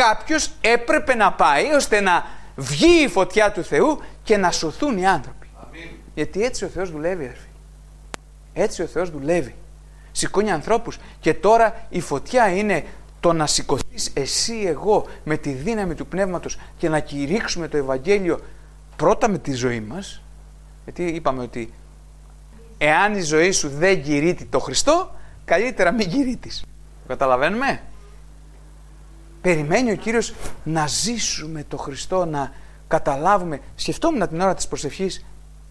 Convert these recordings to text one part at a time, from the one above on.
κάποιος έπρεπε να πάει ώστε να βγει η φωτιά του Θεού και να σωθούν οι άνθρωποι. Αμήν. Γιατί έτσι ο Θεός δουλεύει, αδερφοί. Έτσι ο Θεός δουλεύει. Σηκώνει ανθρώπους και τώρα η φωτιά είναι το να σηκωθείς εσύ, εγώ, με τη δύναμη του Πνεύματος και να κηρύξουμε το Ευαγγέλιο πρώτα με τη ζωή μας. Γιατί είπαμε ότι εάν η ζωή σου δεν κηρύττει το Χριστό, καλύτερα μην κηρύττεις. Το καταλαβαίνουμε? Περιμένει ο Κύριος να ζήσουμε το Χριστό, να καταλάβουμε. Σκεφτόμουν την ώρα της προσευχής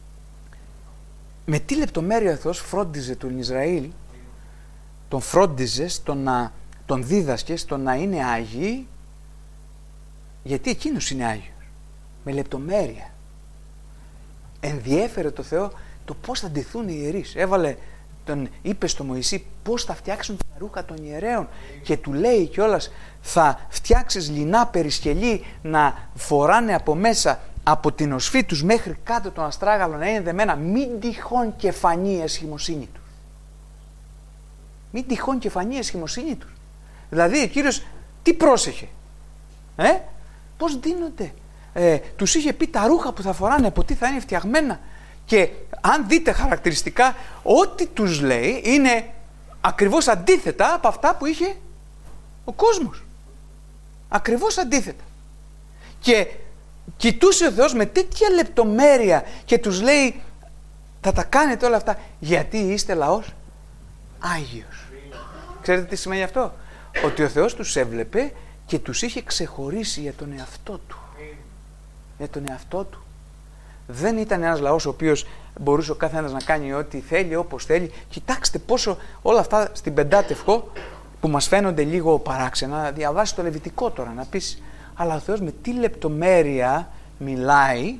με τι λεπτομέρεια ο Θεός φρόντιζε τον Ισραήλ, τον φρόντιζε στο να τον δίδασκε, στο να είναι Άγιοι, γιατί εκείνος είναι Άγιος. Με λεπτομέρεια. Ενδιέφερε το Θεό το πώς θα ντυθούν οι ιερείς. Είπε στο Μωυσή πώς θα φτιάξουν τα ρούχα των ιερέων και του λέει κιόλας θα φτιάξεις λινά περισκελή να φοράνε από μέσα από την οσφή τους μέχρι κάτω τον αστράγαλο να είναι δεμένα, μην τυχόν και φανεί η εσχημοσύνη τους. Μην τυχόν και φανεί η εσχημοσύνη τους. Δηλαδή ο Κύριος τι πρόσεχε, πώς δίνονται, τους είχε πει τα ρούχα που θα φοράνε από τι θα είναι φτιαγμένα. Και αν δείτε χαρακτηριστικά, ό,τι τους λέει είναι ακριβώς αντίθετα από αυτά που είχε ο κόσμος. Ακριβώς αντίθετα. Και κοιτούσε ο Θεός με τέτοια λεπτομέρεια και τους λέει θα τα κάνετε όλα αυτά γιατί είστε λαός Άγιος. Ξέρετε τι σημαίνει αυτό? Ότι ο Θεός τους έβλεπε και τους είχε ξεχωρίσει για τον εαυτό του. Για τον εαυτό του. Δεν ήταν ένας λαός ο οποίος μπορούσε ο κάθε ένας να κάνει ό,τι θέλει, όπως θέλει. Κοιτάξτε πόσο όλα αυτά στην Πεντάτευχο που μας φαίνονται λίγο παράξενα, διαβάσεις το Λεβιτικό τώρα να πεις, αλλά ο Θεός με τι λεπτομέρεια μιλάει,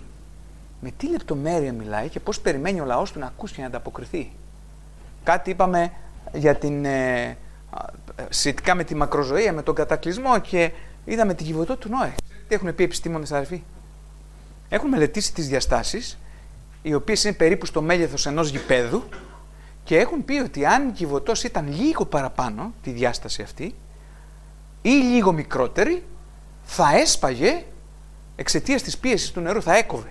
και πώς περιμένει ο λαός του να ακούσει και να ανταποκριθεί. Κάτι είπαμε για σχετικά με τη μακροζωία, με τον κατακλυσμό και είδαμε την Κιβωτό του Νόε. Τι έχουν πει οι επιστήμονες, αδερφοί? Έχουν μελετήσει τις διαστάσεις, οι οποίες είναι περίπου στο μέγεθος ενός γηπέδου και έχουν πει ότι αν η Κιβωτός ήταν λίγο παραπάνω, τη διάσταση αυτή, ή λίγο μικρότερη, θα έσπαγε εξαιτίας της πίεσης του νερού, θα έκοβε.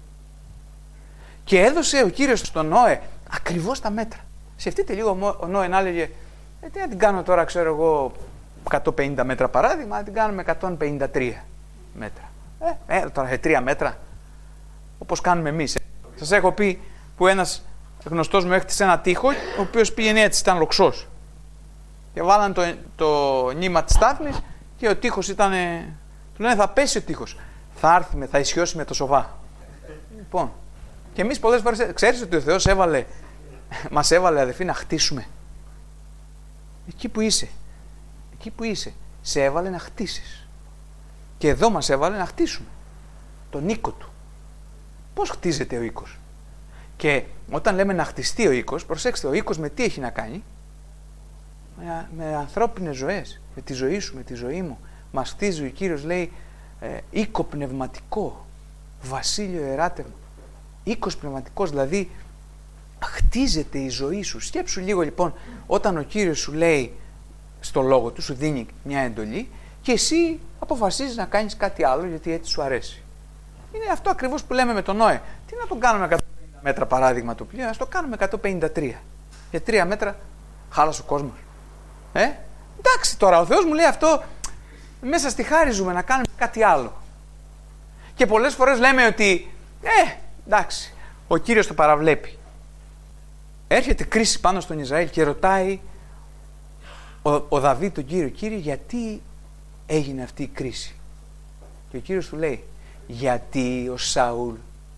Και έδωσε ο Κύριος στον Νόε ακριβώς τα μέτρα. Σκεφτείτε λίγο ο Νόε να έλεγε τι να την κάνω τώρα, ξέρω εγώ, 150 μέτρα παράδειγμα, να την κάνουμε 153 μέτρα. Τώρα σε 3 μέτρα, όπως κάνουμε εμείς. Σας έχω πει που ένας γνωστός μου έκτισε ένα τοίχο, ο οποίος πήγαινε έτσι, ήταν λοξός. Και βάλαν το νήμα της στάθμης και ο τοίχος ήταν. Του λένε θα πέσει ο τοίχος. Θα έρθει, θα ισιώσει με το σοβά. Λοιπόν, και εμείς πολλές φορές, ξέρεις ότι ο Θεός μας έβαλε αδελφοί να χτίσουμε. Εκεί που είσαι, σε έβαλε να χτίσεις. Και εδώ μας έβαλε να χτίσουμε τον οίκο του. Πώς χτίζεται ο οίκος? Και όταν λέμε να χτιστεί ο οίκος, προσέξτε, ο οίκος με τι έχει να κάνει? Με ανθρώπινες ζωές, με τη ζωή σου, με τη ζωή μου. Μας χτίζει ο Κύριος, λέει, οίκο πνευματικό, βασίλειο εράτευμα. Οίκος πνευματικός, δηλαδή χτίζεται η ζωή σου. Σκέψου λίγο λοιπόν, όταν ο Κύριος σου λέει στο λόγο του, σου δίνει μια εντολή και εσύ αποφασίζεις να κάνεις κάτι άλλο γιατί έτσι σου αρέσει. Είναι αυτό ακριβώς που λέμε με τον Νόε. Τι να τον κάνουμε 150 μέτρα παράδειγμα το πλοίο, ας το κάνουμε 153. Για 3 μέτρα χάλασε ο κόσμος. Εντάξει τώρα, ο Θεός μου λέει αυτό, μέσα στη χάρη ζούμε, να κάνουμε κάτι άλλο. Και πολλές φορές λέμε ότι, εντάξει, ο Κύριος το παραβλέπει. Έρχεται κρίση πάνω στον Ισραήλ και ρωτάει ο Δαβίδ τον Κύριο, Κύριε, γιατί έγινε αυτή η κρίση? Και ο Κύριος του λέει, γιατί ο Σαούλ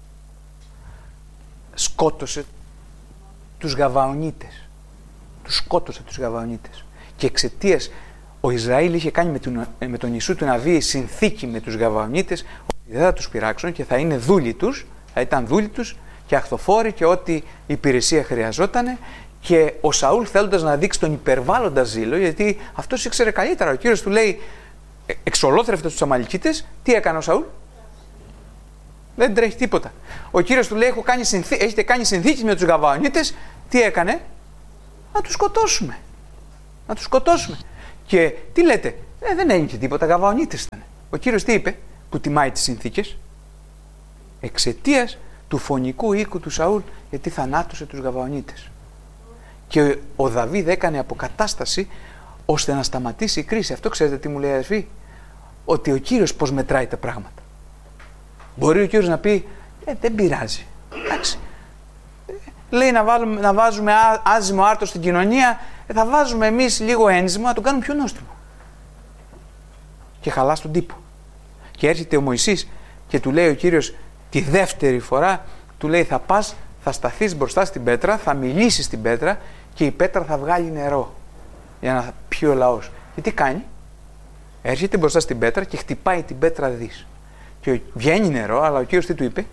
σκότωσε τους Γαβαονίτες. Τους σκότωσε τους Γαβαονίτες. Και εξαιτίας ο Ισραήλ είχε κάνει με τον Ιησού του Ναβί συνθήκη με τους Γαβαονίτες ότι δεν θα τους πειράξουν και θα είναι δούλοι τους, θα ήταν δούλοι τους και αχθοφόροι και ό,τι υπηρεσία χρειαζόταν. Και ο Σαούλ, θέλοντας να δείξει τον υπερβάλλοντα ζήλο, γιατί αυτός ήξερε καλύτερα, ο Κύριος του λέει, εξολόθρευτε τους Αμαλικίτες, τι έκανε ο Σαούλ? Δεν τρέχει τίποτα. Ο Κύριος του λέει, έχετε κάνει συνθήκη με τους Γαβαονίτες, τι έκανε? Να τους σκοτώσουμε. Να τους σκοτώσουμε. Και τι λέτε, Δεν έγινε τίποτα, Γαβαονίτες ήταν. Ο Κύριος τι είπε που τιμάει τις συνθήκες? Εξαιτίας του φωνικού οίκου του Σαούλ, γιατί θανάτωσε τους Γαβαονίτες. Και ο Δαβίδ έκανε αποκατάσταση ώστε να σταματήσει η κρίση. Αυτό ξέρετε τι μου λέει, αδερφοί? Ότι ο Κύριος πώς μετράει τα πράγματα. Μπορεί ο Κύριος να πει δεν πειράζει. Εντάξει. Λέει να βάζουμε άζυμο άρτο στην κοινωνία, θα βάζουμε εμείς λίγο ένζυμο να τον κάνουμε πιο νόστιμο. Και χαλάς τον τύπο. Και έρχεται ο Μωυσής και του λέει ο Κύριος τη δεύτερη φορά, του λέει θα πας, θα σταθείς μπροστά στην πέτρα, θα μιλήσεις στην πέτρα και η πέτρα θα βγάλει νερό για να πιει ο λαός. Και τι κάνει? Έρχεται μπροστά στην πέτρα και χτυπάει την πέτρα δις. Και βγαίνει νερό, αλλά ο Κύριος τι του είπε?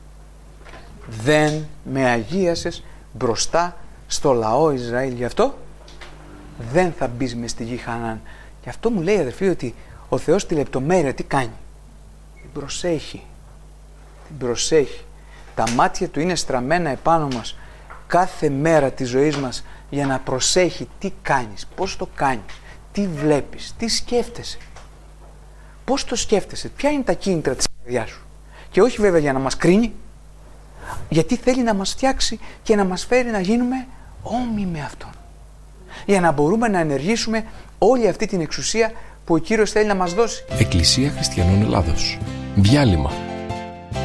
Δεν με αγίασες μπροστά στο λαό Ισραήλ, γι' αυτό δεν θα μπεις μες στη γη Χανaan. Γι' αυτό μου λέει, αδερφοί, ότι ο Θεός τη λεπτομέρεια τι κάνει? Την προσέχει. Την προσέχει. Τα μάτια του είναι στραμμένα επάνω μας κάθε μέρα της ζωής μας για να προσέχει τι κάνεις, πώς το κάνεις, τι βλέπεις, τι σκέφτεσαι. Πώς το σκέφτεσαι, ποια είναι τα κίνητρα της καρδιάς σου. Και όχι βέβαια για να μας κρίνει, γιατί θέλει να μας φτιάξει και να μας φέρει να γίνουμε όμοιοι με Αυτόν. Για να μπορούμε να ενεργήσουμε όλη αυτή την εξουσία που ο Κύριος θέλει να μας δώσει. Εκκλησία Χριστιανών Ελλάδος. Διάλειμμα.